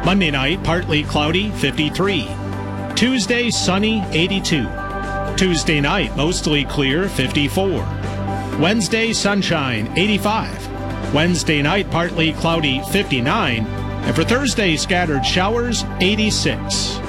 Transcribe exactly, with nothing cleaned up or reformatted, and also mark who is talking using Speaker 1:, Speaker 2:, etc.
Speaker 1: Monday night, partly cloudy, fifty-three. Tuesday, sunny, eighty-two. Tuesday night, mostly clear, fifty-four. Wednesday, sunshine, eighty-five. Wednesday night, partly cloudy, fifty-nine. And for Thursday, scattered showers, eighty-six.